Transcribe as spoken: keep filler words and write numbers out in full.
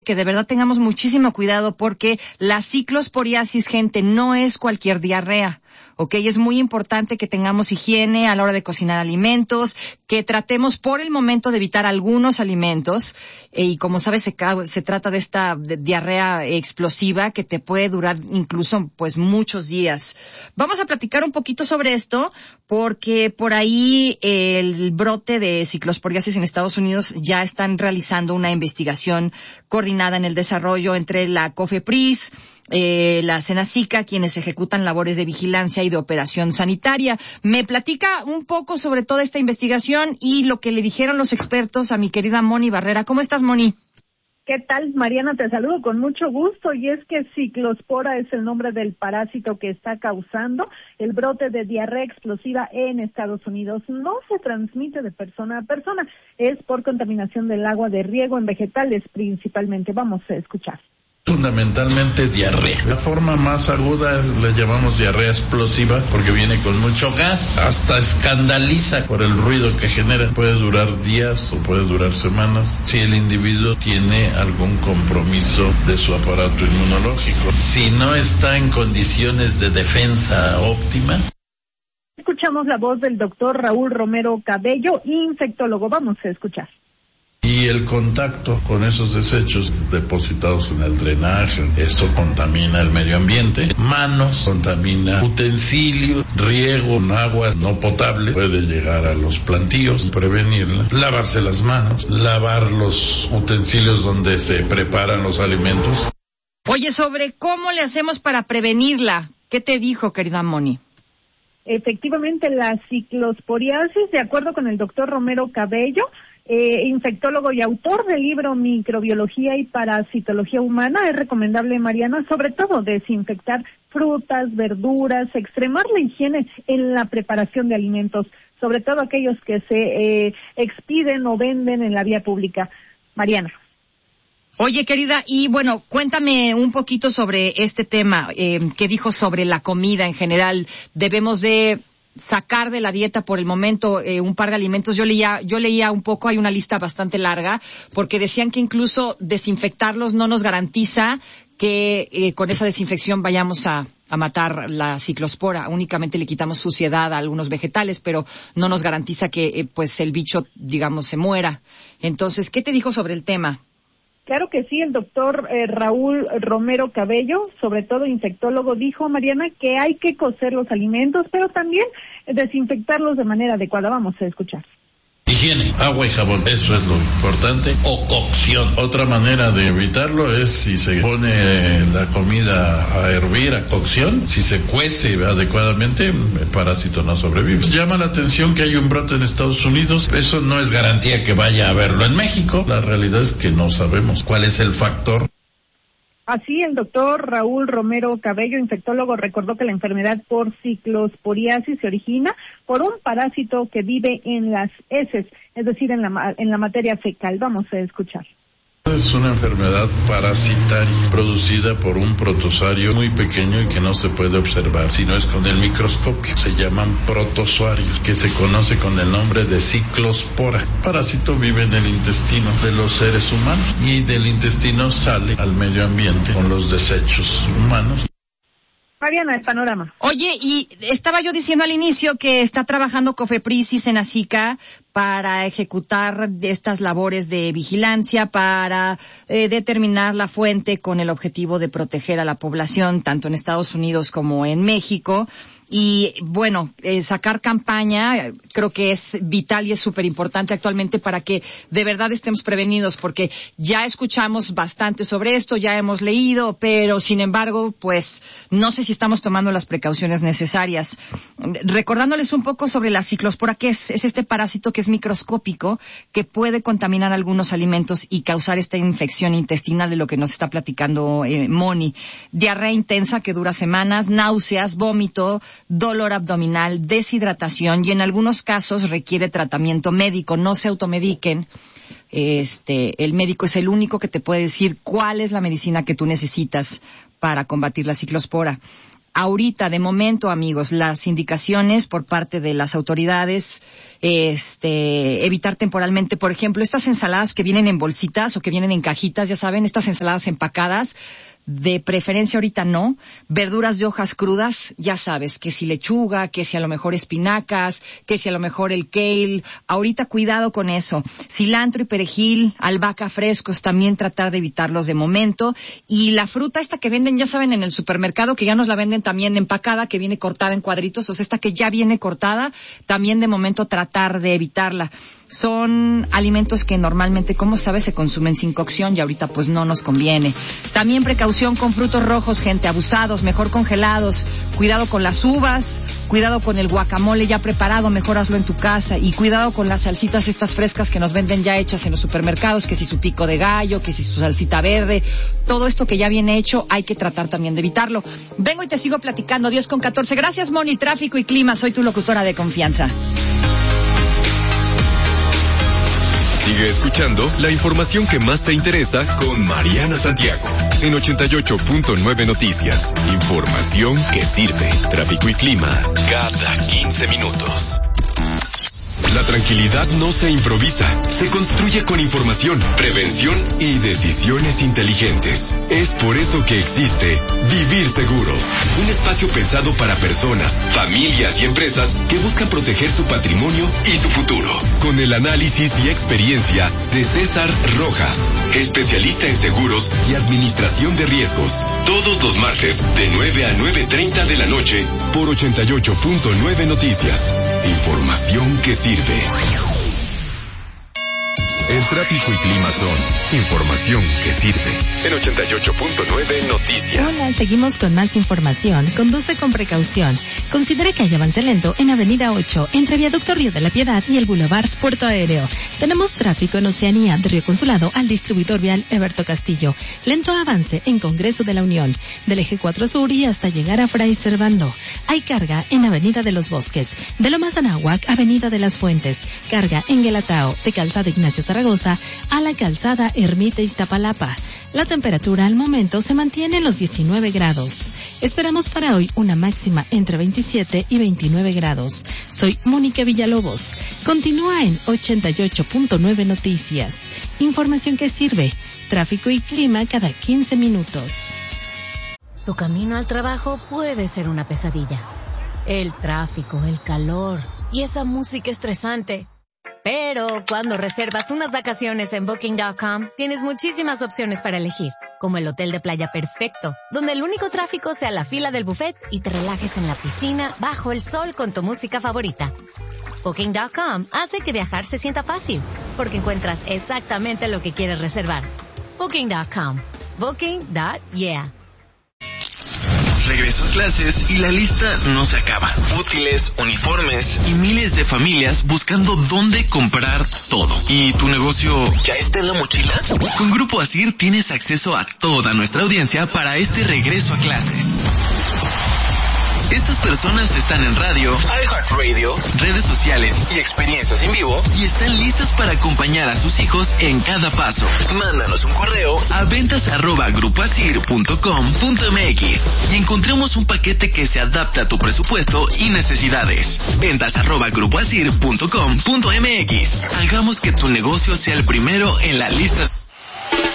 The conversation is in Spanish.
que de verdad tengamos muchísimo cuidado porque la ciclosporiasis, gente, no es cualquier diarrea, ¿ok? Es muy importante que tengamos higiene a la hora de cocinar alimentos, que tratemos por el momento de evitar algunos alimentos, eh, y como sabes, se, se trata de esta de diarrea explosiva que te puede durar incluso pues muchos días. Vamos a platicar un poquito sobre esto porque por ahí eh, el brote de ciclosporiasis en Estados Unidos ya están realizando una investigación coordinada en el desarrollo entre la COFEPRIS, eh, la Senacica, quienes ejecutan labores de vigilancia y de operación sanitaria. Me platica un poco sobre toda esta investigación y lo que le dijeron los expertos a mi querida Moni Barrera. ¿Cómo estás, Moni? ¿Qué tal, Mariana? Te saludo con mucho gusto, y es que ciclospora es el nombre del parásito que está causando el brote de diarrea explosiva en Estados Unidos. No se transmite de persona a persona, es por contaminación del agua de riego en vegetales principalmente. Vamos a escuchar. Fundamentalmente diarrea. La forma más aguda le llamamos diarrea explosiva porque viene con mucho gas, hasta escandaliza por el ruido que genera. Puede durar días o puede durar semanas si el individuo tiene algún compromiso de su aparato inmunológico. Si no está en condiciones de defensa óptima. Escuchamos la voz del doctor Raúl Romero Cabello, infectólogo. Vamos a escuchar. Y el contacto con esos desechos depositados en el drenaje, esto contamina el medio ambiente. Manos, contamina utensilios, riego con agua no potable, puede llegar a los plantíos, prevenirla. Lavarse las manos, lavar los utensilios donde se preparan los alimentos. Oye, sobre cómo le hacemos para prevenirla, ¿qué te dijo, querida Moni? Efectivamente, la ciclosporiasis, de acuerdo con el doctor Romero Cabello, Eh, infectólogo y autor del libro Microbiología y Parasitología Humana, es recomendable, Mariana, sobre todo desinfectar frutas, verduras, extremar la higiene en la preparación de alimentos, sobre todo aquellos que se eh, expiden o venden en la vía pública. Mariana. Oye, querida, y bueno, cuéntame un poquito sobre este tema, eh, ¿qué dijo sobre la comida en general? Debemos de sacar de la dieta por el momento eh, un par de alimentos. Yo leía, yo leía un poco, hay una lista bastante larga, porque decían que incluso desinfectarlos no nos garantiza que eh, con esa desinfección vayamos a, a matar la ciclospora. Únicamente le quitamos suciedad a algunos vegetales, pero no nos garantiza que eh, pues el bicho, digamos, se muera. Entonces, ¿qué te dijo sobre el tema? Claro que sí, el doctor eh, Raúl Romero Cabello, sobre todo infectólogo, dijo, Mariana, que hay que cocer los alimentos, pero también desinfectarlos de manera adecuada. Vamos a escuchar. Higiene, agua y jabón, eso es lo importante, o cocción. Otra manera de evitarlo es si se pone la comida a hervir, a cocción, si se cuece adecuadamente, el parásito no sobrevive. Llama la atención que hay un brote en Estados Unidos, eso no es garantía que vaya a haberlo en México, la realidad es que no sabemos cuál es el factor. Así, el doctor Raúl Romero Cabello, infectólogo, recordó que la enfermedad por ciclosporiasis se origina por un parásito que vive en las heces, es decir, en la, en la materia fecal. Vamos a escuchar. Es una enfermedad parasitaria producida por un protozoario muy pequeño y que no se puede observar, sino es con el microscopio. Se llaman protozoarios, que se conoce con el nombre de ciclospora. El parásito vive en el intestino de los seres humanos y del intestino sale al medio ambiente con los desechos humanos. Mariana, el panorama. Oye, y estaba yo diciendo al inicio que está trabajando COFEPRIS y Senacica para ejecutar estas labores de vigilancia, para eh, determinar la fuente con el objetivo de proteger a la población, tanto en Estados Unidos como en México. Y bueno, eh, sacar campaña creo que es vital y es súper importante actualmente para que de verdad estemos prevenidos, porque ya escuchamos bastante sobre esto, ya hemos leído, pero sin embargo, pues no sé si estamos tomando las precauciones necesarias. Recordándoles un poco sobre la ciclospora, que es, es este parásito que es microscópico, que puede contaminar algunos alimentos y causar esta infección intestinal de lo que nos está platicando eh, Moni. Diarrea intensa que dura semanas, náuseas, vómito, dolor abdominal, deshidratación y en algunos casos requiere tratamiento médico. No se automediquen. Este, el médico es el único que te puede decir cuál es la medicina que tú necesitas para combatir la ciclospora. Ahorita, de momento, amigos, las indicaciones por parte de las autoridades, este, evitar temporalmente, por ejemplo, estas ensaladas que vienen en bolsitas o que vienen en cajitas, ya saben, estas ensaladas empacadas, de preferencia ahorita no. Verduras de hojas crudas, ya sabes, que si lechuga, que si a lo mejor espinacas, que si a lo mejor el kale, ahorita cuidado con eso. Cilantro y perejil, albahaca frescos, también tratar de evitarlos de momento. Y la fruta esta que venden, ya saben, en el supermercado, que ya nos la venden también empacada, que viene cortada en cuadritos, o sea, esta que ya viene cortada, también de momento tratar de evitarla. Son alimentos que normalmente, como sabes, se consumen sin cocción y ahorita pues no nos conviene. También precaución con frutos rojos, gente, abusados, mejor congelados. Cuidado con las uvas, cuidado con el guacamole ya preparado, mejor hazlo en tu casa. Y cuidado con las salsitas estas frescas que nos venden ya hechas en los supermercados, que si su pico de gallo, que si su salsita verde. Todo esto que ya viene hecho hay que tratar también de evitarlo. Vengo y te sigo platicando, diez con catorce. Gracias, Moni, tráfico y clima. Soy tu locutora de confianza. Sigue escuchando la información que más te interesa con Mariana Santiago en ochenta y ocho punto nueve Noticias. Información que sirve. Tráfico y clima cada quince minutos. La tranquilidad no se improvisa, se construye con información, prevención y decisiones inteligentes. Es por eso que existe Vivir Seguros, un espacio pensado para personas, familias y empresas que buscan proteger su patrimonio y su futuro. Con el análisis y experiencia de César Rojas, especialista en seguros y administración de riesgos. Todos los martes de nueve a nueve treinta de la noche por ochenta y ocho punto nueve Noticias. Información que sirve. El tráfico y clima son información que sirve. En ochenta y ocho punto nueve Noticias. Hola, seguimos con más información. Conduce con precaución. Considere que hay avance lento en Avenida ocho, entre Viaducto Río de la Piedad y el Boulevard Puerto Aéreo. Tenemos tráfico en Oceanía, de Río Consulado al distribuidor vial Eberto Castillo. Lento avance en Congreso de la Unión, del Eje cuatro Sur y hasta llegar a Fray Servando. Hay carga en Avenida de los Bosques, de Lomas Anáhuac, Avenida de las Fuentes. Carga en Guelatao, de Calzada Ignacio Zaragoza a la Calzada Ermita Iztapalapa. La temperatura al momento se mantiene en los diecinueve grados. Esperamos para hoy una máxima entre veintisiete y veintinueve grados. Soy Mónica Villalobos. Continúa en ochenta y ocho punto nueve Noticias. Información que sirve. Tráfico y clima cada quince minutos. Tu camino al trabajo puede ser una pesadilla. El tráfico, el calor y esa música estresante. Pero cuando reservas unas vacaciones en Booking punto com, tienes muchísimas opciones para elegir, como el hotel de playa perfecto, donde el único tráfico sea la fila del buffet y te relajes en la piscina bajo el sol con tu música favorita. Booking punto com hace que viajar se sienta fácil, porque encuentras exactamente lo que quieres reservar. Booking punto com. Booking. Yeah. Regreso a clases y la lista no se acaba. Útiles, uniformes y miles de familias buscando dónde comprar todo. ¿Y tu negocio ya está en la mochila? Con Grupo Asir tienes acceso a toda nuestra audiencia para este regreso a clases. Estas personas están en radio, iHeartRadio, redes sociales y experiencias en vivo y están listas para acompañar a sus hijos en cada paso. Mándanos un correo a ventas arroba grupoasir punto com punto mx y encontremos un paquete que se adapte a tu presupuesto y necesidades. Ventas arroba grupoasir punto com punto mx. Hagamos que tu negocio sea el primero en la lista.